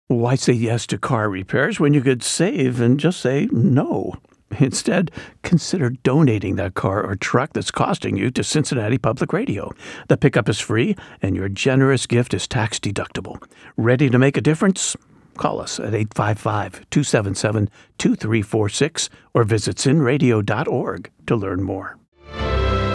Why say yes to car repairs when you could save and just say no? Instead, consider donating that car or truck that's costing you to Cincinnati Public Radio. The pickup is free, and your generous gift is tax-deductible. Ready to make a difference? Call us at 855-277-2346 or visit cinradio.org to learn more.